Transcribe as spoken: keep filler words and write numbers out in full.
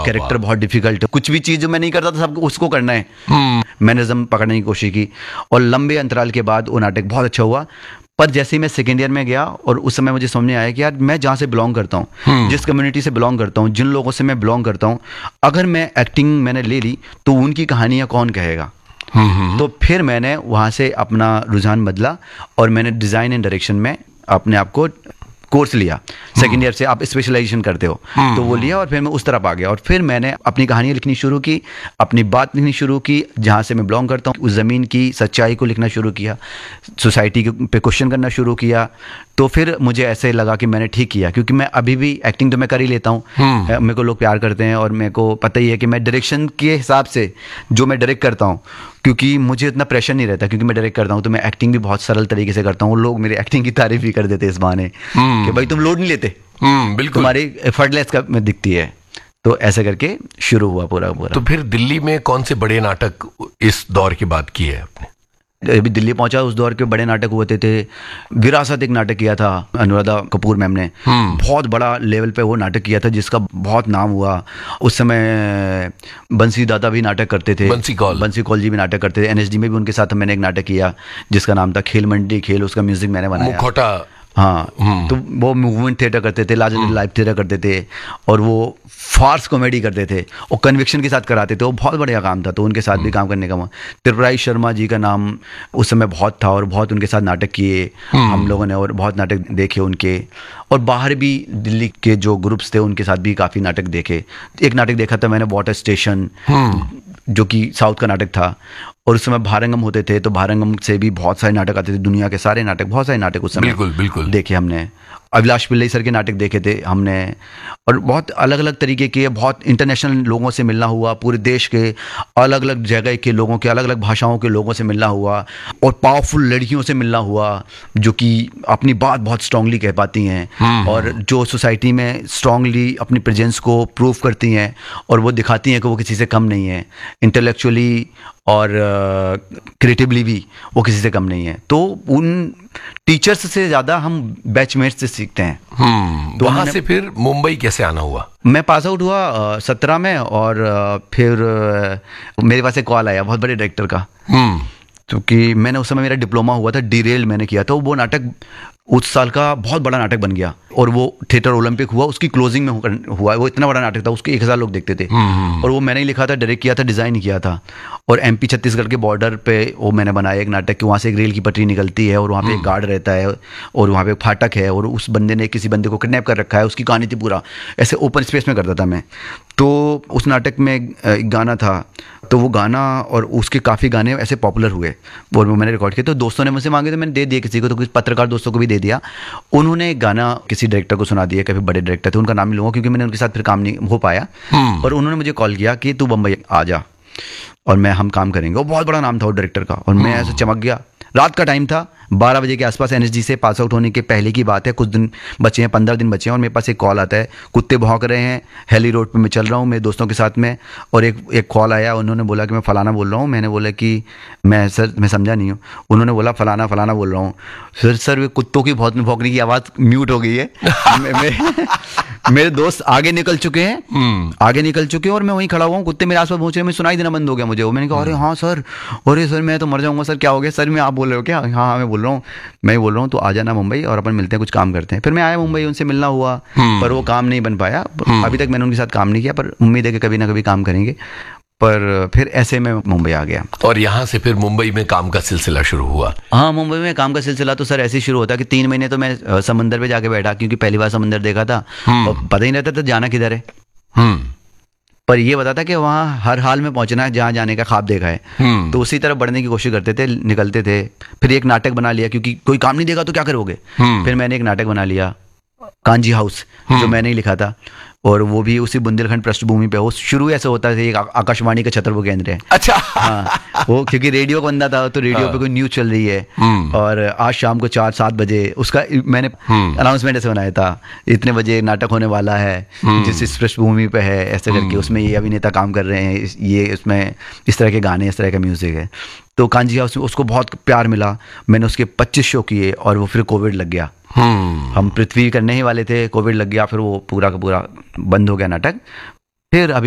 Character बहुत difficult है, कुछ भी चीज जो मैं नहीं करता था सब उसको करना है, मैनरिज्म पकड़ने की कोशिश की। और लंबे अंतराल के बाद वो नाटक बहुत अच्छा हुआ। पर जैसे ही मैं सेकेंड ईयर में गया और उस समय मुझे समझ में आया कि यार मैं जहाँ से बिलोंग करता हूँ, जिस कम्युनिटी से बिलोंग करता हूँ, जिन लोगों से मैं बिलोंग करता हूँ, अगर मैं एक्टिंग मैंने ले ली तो उनकी कहानियाँ कौन कहेगा। तो फिर मैंने वहाँ से अपना रुझान बदला और मैंने डिज़ाइन एंड डायरेक्शन में अपने आप को कोर्स लिया। सेकेंड ईयर से आप स्पेशलाइजेशन करते हो, तो वो लिया और फिर मैं उस तरफ आ गया और फिर मैंने अपनी कहानियाँ लिखनी शुरू की, अपनी बात लिखनी शुरू की, जहाँ से मैं बिलोंग करता हूँ उस ज़मीन की सच्चाई को लिखना शुरू किया, सोसाइटी पे क्वेश्चन करना शुरू किया। तो फिर मुझे ऐसे लगा कि मैंने ठीक किया, क्योंकि मैं अभी भी एक्टिंग तो मैं कर ही लेता हूँ, मेरे को लोग प्यार करते हैं और मेरे को पता ही है कि मैं डायरेक्शन के हिसाब से जो मैं डायरेक्ट करता हूँ, क्योंकि मुझे इतना प्रेशर नहीं रहता, क्योंकि मैं डायरेक्ट करता हूँ तो मैं एक्टिंग भी बहुत सरल तरीके से करता हूँ। लोग मेरी एक्टिंग की तारीफ भी कर देते इस बहाने कि भाई तुम लोड नहीं लेते, बिल्कुल तुम्हारी एफर्टलेस का में दिखती है। तो ऐसे करके शुरू हुआ पूरा पूरा। तो फिर दिल्ली में कौन से बड़े नाटक इस दौर की बात की है आपने? अभी दिल्ली पहुंचा उस दौर के बड़े नाटक हुए थे। विरासत एक नाटक किया था अनुराधा कपूर मैम ने, बहुत बड़ा लेवल पे वो नाटक किया था जिसका बहुत नाम हुआ। उस समय बंसी दादा भी नाटक करते थे, बंसी कौल बंसी कौल जी भी नाटक करते थे। एनएसडी में भी उनके साथ मैंने एक नाटक किया जिसका नाम था खेल मंडी खेल, उसका म्यूजिक मैंने बनाया। मुखौटा, हाँ, तो वो मूवमेंट थिएटर करते थे, लार्जर लाइव थिएटर करते थे और वो फार्स कॉमेडी करते थे और कन्विक्शन के साथ कराते थे। वो बहुत बढ़िया काम था, तो उनके साथ भी काम करने का मौका। त्रिपुरारी शर्मा जी का नाम उस समय बहुत था और बहुत उनके साथ नाटक किए हम लोगों ने और बहुत नाटक देखे उनके। और बाहर भी दिल्ली के जो ग्रुप्स थे उनके साथ भी काफ़ी नाटक देखे। एक नाटक देखा था मैंने वाटर स्टेशन, जो कि साउथ का नाटक था, और उस समय भारंगम होते थे, तो भारंगम से भी बहुत सारे नाटक आते थे, दुनिया के सारे नाटक, बहुत सारे नाटक उस समय बिल्कुल बिल्कुल देखे हमने। अभिलाष पिल्लई सर के नाटक देखे थे हमने और बहुत अलग अलग तरीके के, बहुत इंटरनेशनल लोगों से मिलना हुआ, पूरे देश के अलग अलग जगह के लोगों के, अलग अलग भाषाओं के लोगों से मिलना हुआ और पावरफुल लड़कियों से मिलना हुआ जो कि अपनी बात बहुत स्ट्रांगली कह पाती हैं और जो सोसाइटी में स्ट्रांगली अपनी प्रेजेंस को प्रूव करती हैं और वो दिखाती हैं कि वो किसी से कम नहीं है, इंटेलेक्चुअली और क्रिएटिवली uh, भी वो किसी से कम नहीं है। तो उन टीचर्स से ज़्यादा हम बैचमेट्स से सीखते हैं। तो वहाँ से फिर मुंबई कैसे आना हुआ? मैं पास आउट हुआ सत्रह में और uh, फिर uh, मेरे पास एक कॉल आया बहुत बड़े डायरेक्टर का, क्योंकि मैंने उस समय मेरा डिप्लोमा हुआ था, डीरेल मैंने किया था। वो नाटक उस साल का बहुत बड़ा नाटक बन गया और वो थिएटर ओलंपिक हुआ, उसकी क्लोजिंग में हुआ। वो इतना बड़ा नाटक था, उसके एक हज़ार लोग देखते थे और वो मैंने ही लिखा था, डायरेक्ट किया था, डिज़ाइन किया था। और एमपी छत्तीसगढ़ के बॉर्डर पे वो मैंने बनाया एक नाटक कि वहाँ से एक रेल की पटरी निकलती है और वहाँ पे एक गार्ड रहता है और वहाँ पे एक फाटक है और उस बंदे ने किसी बंदे को किडनैप कर रखा है, उसकी कहानी थी पूरा। ऐसे ओपन स्पेस में करता था मैं। तो उस नाटक में एक गाना था, तो वो गाना और उसके काफ़ी गाने ऐसे पॉपुलर हुए और वो मैंने रिकॉर्ड किया। तो दोस्तों ने मुझसे मांगे तो मैंने दे दिया किसी को, तो कुछ पत्रकार दोस्तों को भी दे दिया। उन्होंने एक गाना किसी डायरेक्टर को सुना दिया, काफ़ी बड़े डायरेक्टर थे, उनका नाम नहीं लूँगा क्योंकि मैंने उनके साथ फिर काम नहीं हो पाया। और उन्होंने मुझे कॉल किया कि तू बम्बई आ जा और मैं हम काम करेंगे। वो बहुत बड़ा नाम था वो डायरेक्टर का और मैं ऐसे चमक गया। रात का टाइम था, बारह बजे के आसपास, एनएसडी से पास आउट होने के पहले की बात है, कुछ दिन बचे हैं, पंद्रह दिन बचे हैं और मेरे पास एक कॉल आता है, कुत्ते भौंक रहे हैं, हेली रोड पे मैं चल रहा हूँ मेरे दोस्तों के साथ में। और एक एक कॉल आया, उन्होंने बोला कि मैं फलाना बोल रहा हूँ। मैंने बोला कि मैं सर मैं समझा नहीं हूँ। उन्होंने बोला फलाना फलाना बोल रहा हूँ। सर सर वे कुत्तों की बहुत भौंकने की आवाज़ म्यूट हो गई है। मेरे दोस्त आगे निकल चुके हैं, आगे निकल चुके हैं और मैं वहीं खड़ा हुआ हूँ, कुत्ते मेरे आसपास पहुँच रहे हैं, मैं सुनाई देना बंद हो गया मुझे। मैंने कहा अरे हाँ सर, अरे सर मैं तो मर जाऊँगा सर, क्या हो गया सर? मैं आप बोल रहे हो क्या? हाँ हाँ मैं बोल रहा हूँ, मैं बोल रहा हूँ, तो आ जाना मुंबई और अपन मिलते हैं, कुछ काम करते हैं। फिर मैं आया मुंबई, उनसे मिलना हुआ पर वो काम नहीं बन पाया। अभी तक मैंने उनके साथ काम नहीं किया, पर उम्मीद है कि कभी ना कभी काम करेंगे। पर फिर ऐसे में मुंबई आ गया और यहाँ से फिर मुंबई में काम का सिलसिला शुरू हुआ। हाँ, मुंबई में काम का सिलसिला तो सर ऐसे ही शुरू होता कि तीन महीने तो मैं समंदर पे जाके बैठा, क्योंकि पहली बार समंदर देखा था और पता ही नहीं रहता था जाना किधर है। पर ये बता था कि वहाँ हर हाल में पहुंचना है, जहाँ जाने का ख्वाब देखा है, तो उसी तरफ बढ़ने की कोशिश करते थे, निकलते थे। फिर एक नाटक बना लिया, क्योंकि कोई काम नहीं देगा तो क्या करोगे। फिर मैंने एक नाटक बना लिया, कांजी हाउस, जो मैंने ही लिखा था और वो भी उसी बुंदेलखंड पृष्ठभूमि पे। वो शुरू ऐसे होता था, एक आकाशवाणी का छतरपुर केंद्र है। अच्छा। हाँ, वो क्योंकि रेडियो का बंदा था, तो रेडियो पे कोई न्यूज़ चल रही है और आज शाम को चार सात बजे उसका मैंने अनाउंसमेंट ऐसे बनाया था, इतने बजे नाटक होने वाला है जिस इस पृष्ठभूमि पे है, ऐसे करके उसमें ये अभिनेता काम कर रहे हैं, ये इसमें इस तरह के गाने, इस तरह का म्यूज़िक है। तो कांजी हाउस में उसको बहुत प्यार मिला, मैंने उसके पच्चीस शो किए और वो फिर कोविड लग गया। हम पृथ्वी करने ही वाले थे, कोविड लग गया, फिर वो पूरा का पूरा बंद हो गया नाटक। फिर अभी